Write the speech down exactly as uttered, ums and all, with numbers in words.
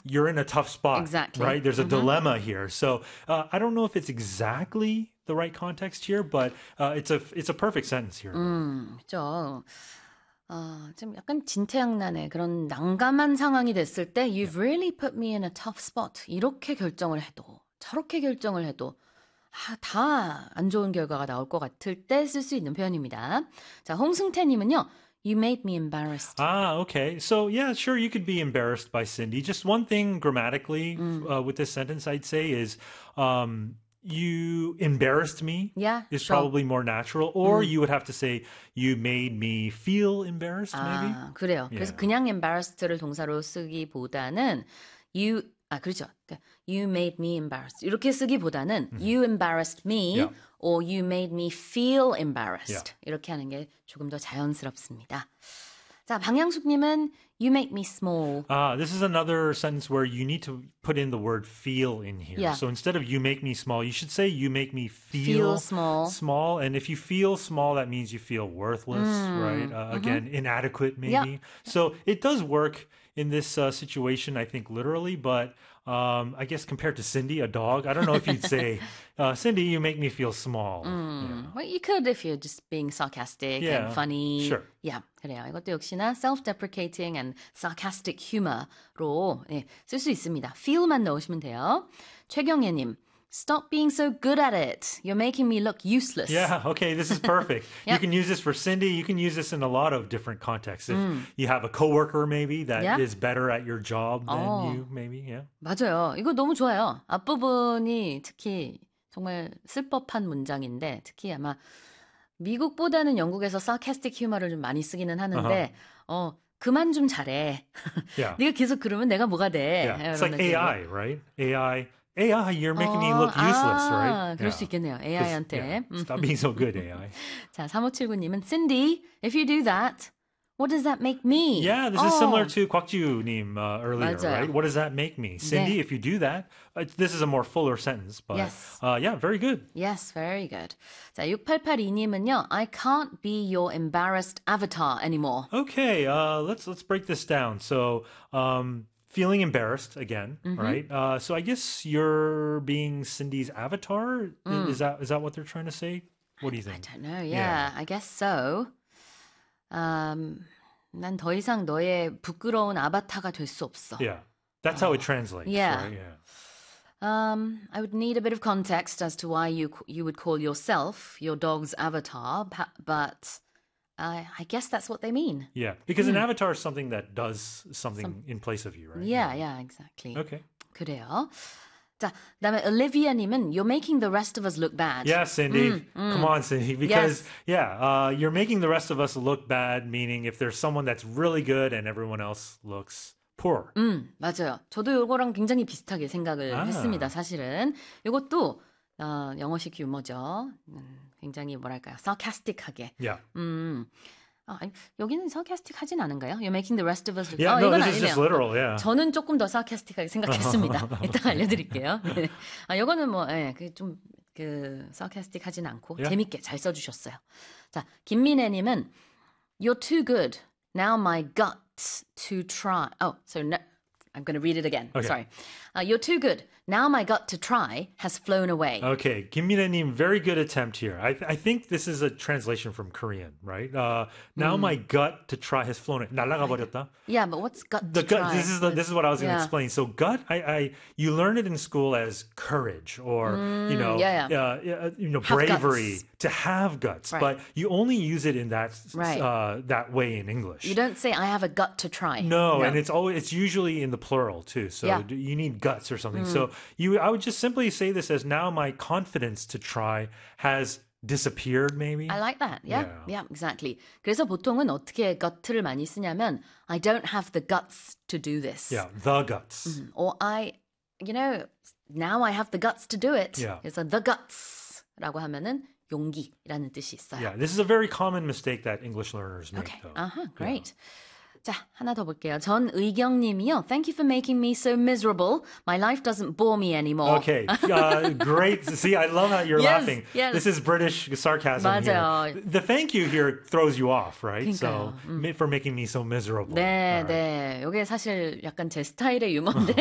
you're in a tough spot. Exactly. Right? There's a Mm-hmm. dilemma here. So uh, I don't know if it's exactly the right context here, but uh, it's a it's a perfect sentence here. 음, 그렇죠. 어, 좀 약간 진퇴양난의 그런 난감한 상황이 됐을 때 You've really put me in a tough spot. 이렇게 결정을 해도 저렇게 결정을 해도 아, 다 안 좋은 결과가 나올 것 같을 때 쓸 수 있는 표현입니다. 자, 홍승태님은요. You made me embarrassed. Ah, okay. So, yeah, sure, you could be embarrassed by Cindy. Just one thing grammatically Mm. uh, with this sentence, I'd say, is um, you embarrassed me Yeah, is sure. probably more natural. Or you would have to say, you made me feel embarrassed, maybe. 아, 그래요. 그래서 Yeah. 그냥 embarrassed를 동사로 쓰기보다는 you 아 그렇죠. 그러니까 you made me embarrassed 이렇게 쓰기보다는 you embarrassed me Yeah. or you made me feel embarrassed Yeah. 이렇게 하는 게 조금 더 자연스럽습니다. 자, 방향숙님은 you make me small. Ah, this is another sentence where you need to put in the word feel in here. Yeah. So instead of you make me small, you should say you make me feel, Feel small. small. And if you feel small, that means you feel worthless, right? Uh, Again, inadequate maybe. So it does work in this uh, situation, I think, literally. But um, I guess compared to Cindy, a dog, I don't know if you'd say, uh, Cindy, you make me feel small. Yeah. Well, you could if you're just being sarcastic Yeah, and funny. sure. Yeah, 그래요. 이것도 역시나 self-deprecating and sarcastic humor로 네, 쓸 수 있습니다. feel만 넣으시면 돼요. 최경예님, stop being so good at it. You're making me look useless. Yeah, okay, this is perfect. You Yep. can use this for Cindy. You can use this in a lot of different contexts. If you have a coworker maybe that Yeah. is better at your job than Oh. you, maybe, yeah. 맞아요. 이거 너무 좋아요. 앞부분이 특히 정말 쓸법한 문장인데 특히 아마 미국보다는 영국에서 sarcastic humor를 좀 많이 쓰기는 하는데 어 그만 좀 잘해. Yeah. 네가 계속 그러면 내가 뭐가 돼? Yeah. It's 이런 like 느낌으로. A I, right? A I, A I, you're making me look 어, useless, 아, right? 그럴 Yeah. 수 있겠네요. 'Cause, 에이아이한테. yeah, Stop being so good, A I. 자, 삼오칠구님은 Cindy, if you do that, what does that make me? Yeah, this is 어, similar to Kwakju-님 uh, earlier, 맞아요. right? What does that make me? Cindy, 네. if you do that, uh, this is a more fuller sentence, but Yes. uh, yeah, very good. Yes, very good. 자, 육팔팔이님은요, I can't be your embarrassed avatar anymore. Okay, uh, let's let's break this down. So, um, feeling embarrassed again, right? Uh, so I guess you're being Cindy's avatar. I- Is that is that what they're trying to say? What do you I think? don't know. Yeah, I guess so. Um, 난 더 이상 너의 부끄러운 아바타가 될 수 없어. Yeah, that's how it translates. yeah. Right? Yeah. Um, I would need a bit of context as to why you you would call yourself your dog's avatar, pa- but I I guess that's what they mean. Yeah, because an avatar is something that does something in place of you, right? Yeah, yeah, exactly. Okay. 그래요. 자, 그다음에 Olivia님은 You're making the rest of us look bad. Yeah, Cindy. Come on, Cindy. Because, Yes. yeah, uh, you're making the rest of us look bad, meaning if there's someone that's really good and everyone else looks poor. 음, 맞아요. 저도 요거랑 굉장히 비슷하게 생각을 아. 했습니다. 사실은 요것도 어, 영어식 유머죠. 음, 굉장히 뭐랄까요, sarcastic하게. Yeah. 음, 아, 아니, 여기는 sarcastic하진 않은가요? You're making the rest of us look. Yeah, 어, no, 이건 this is just 아니네요. literal, yeah. 저는 조금 더 sarcastic하게 생각했습니다. 이따가 알려드릴게요. 네. 아, 요거는 뭐, 예, 그 좀, 그, sarcastic하진 않고 Yeah. 재밌게 잘 써주셨어요. 자, 김민혜님은 You're too good. Now my guts to try. Oh, so no, I'm going to read it again. Okay. Sorry. Uh, you're too good. Now my gut to try has flown away. Okay, 김민혜님, very good attempt here. I, I think this is a translation from Korean, right? Uh, now my gut to try has flown. 날아가 버렸다. Yeah, but what's gut The to gut. try? This is the, this is what I was going to Yeah. explain. So gut, I, I you learn it in school as courage or you know, yeah, yeah. Uh, uh, you know, Have bravery guts. to have guts, Right. but you only use it in that Right. uh, that way in English. You don't say I have a gut to try. No, and it's always it's usually in the plural too. So Yeah. d- you need guts or something. So you, I would just simply say this as now my confidence to try has disappeared. Maybe. I like that. Yeah, Yeah. yeah, exactly. 그래서 보통은 어떻게 gut를 많이 쓰냐면 I don't have the guts to do this. yeah, the guts. Or I, you know, now I have the guts to do it. Yeah. 그래서 the guts라고 하면은 용기라는 뜻이 있어요. Yeah, this is a very common mistake that English learners make. Okay. Though. Uh-huh, great. 자, 하나 더 볼게요. 전의경님이요. Thank you for making me so miserable. My life doesn't bore me anymore. Okay, uh, great. See, I love how you're Yes, laughing. yes. This is British sarcasm 맞아요. here. The thank you here throws you off, right? 그러니까요. So, ma- for making me so miserable. 네, All right. 네. 이게 사실 약간 제 스타일의 유머인데